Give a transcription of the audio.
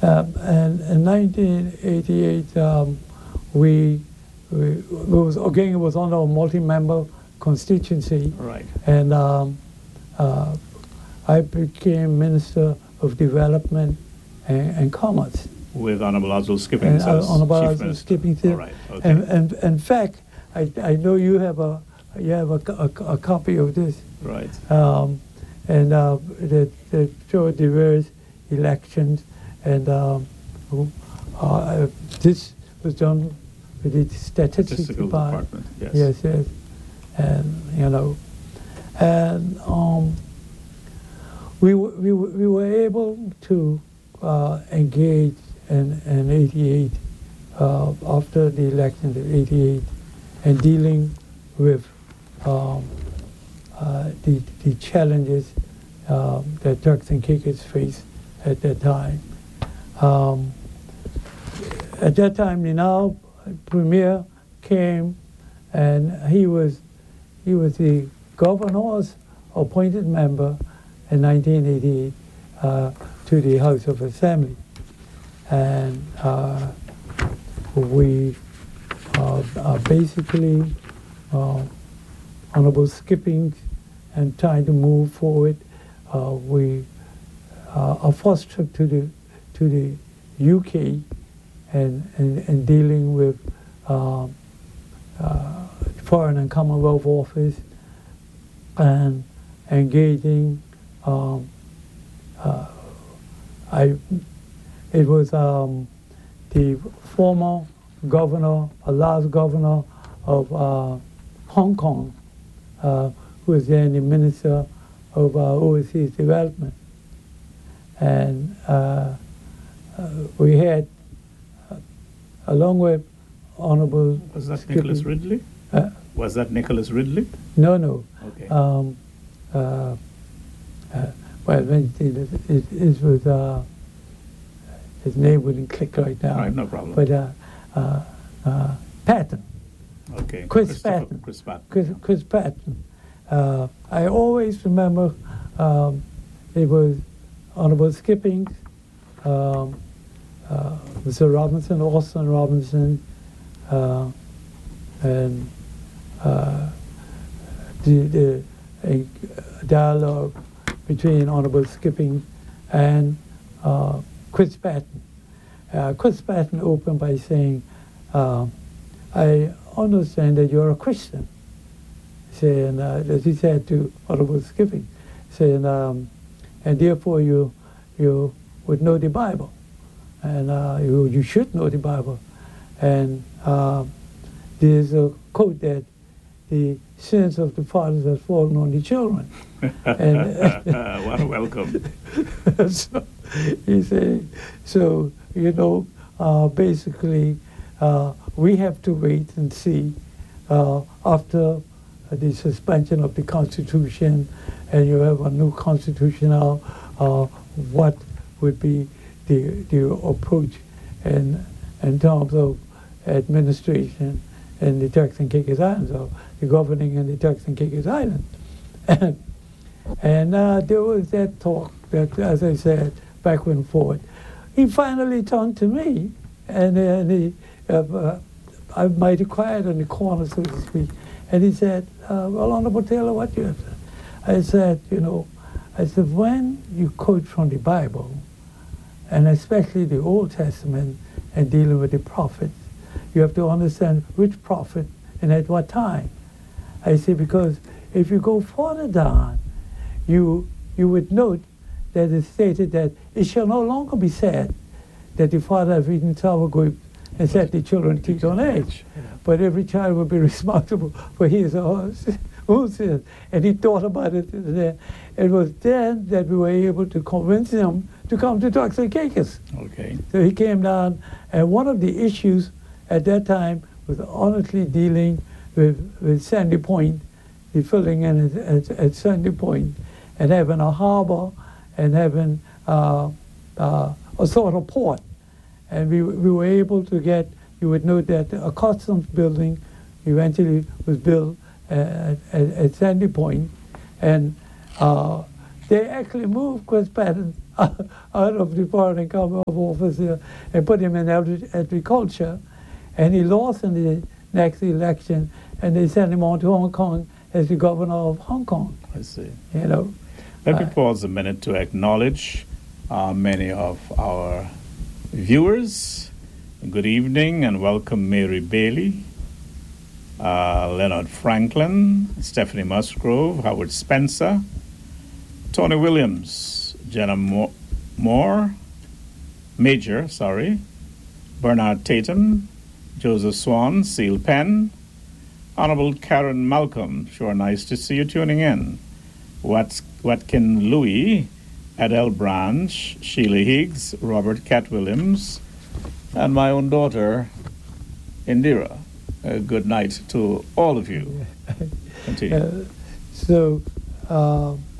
And in 1988, we was again it was under a multi-member constituency, Right. and I became Minister of Development and Commerce. With Honorable Oswald Skippings as Honorable Chief Oswald Minister. Skippings. All right. Okay. And in fact, I know you have a copy of this. Right. And that showed the various elections, and this was done with the statistical department. Yes. Yes, yes, and and we were able to engage in '88 after the election of '88, and dealing with the challenges that Turks and Caicos faced at that time. At that time, the now Premier came, and he was the governor's appointed member in 1988 to the House of Assembly, and we basically Honorable Skippings and trying to move forward. Our first trip to the UK and dealing with Foreign and Commonwealth Office and engaging. It was the former governor, last governor of Hong Kong, who was then the Minister of Overseas Development. And we had, along with Honorable... Was that Nicholas Ridley? Was that Nicholas Ridley? No, no. Okay. Well, it was... his name wouldn't click right now. Right, no problem. But Patton. Okay. Chris Patton. Chris Patton. Chris Patton. I always remember it was Honorable Skippings, Mr. Robinson, Austin Robinson, and the dialogue between Honorable Skippings and Chris Patton. Chris Patton opened by saying, I understand that you're a Christian, saying, as he said to Honorable Skippings, saying, and therefore you would know the Bible, and you should know the Bible. And there's a quote that the sins of the fathers have fallen on the children. And, what a welcome. So he said, so, basically, we have to wait and see after the suspension of the Constitution, and you have a new Constitution now, what would be the approach in terms of administration in the Turks and Caicos Islands, or the governing in the Turks and Caicos Islands. And there was that talk that, as I said, back and forth. He finally turned to me, and I might have quiet on the corner, so to speak, and he said, well, Honorable Taylor, what do you have to say? I said, when you quote from the Bible, and especially the Old Testament, and dealing with the prophets, you have to understand which prophet and at what time. I say, because if you go further down, you would note that it stated that it shall no longer be said that the father has eaten sour grapes and set the children teeth on edge, but every child will be responsible for his or her own sins. And he thought about it then. It was then that we were able to convince him to come to Turks and Caicos. Okay. So he came down, and one of the issues at that time was honestly dealing with Sandy Point, the filling in at Sandy Point, and having a harbor and having a sort of port. And we were able to get, you would note that a customs building eventually was built at Sandy Point, and they actually moved Chris Patton out of the foreign Commonwealth officer and put him in agriculture, and he lost in the next election, and they sent him on to Hong Kong as the governor of Hong Kong. I see. You know. Let me pause a minute to acknowledge many of our viewers. Good evening and welcome Mary Bailey, Leonard Franklin, Stephanie Musgrove, Howard Spencer, Tony Williams, Jenna Major, Bernard Tatum, Joseph Swan, Seal Penn, Honorable Karen Malcolm, sure nice to see you tuning in. Watkin Louis, Adele Branch, Sheila Higgs, Robert Cat Williams, and my own daughter, Indira. Good night to all of you. Continue.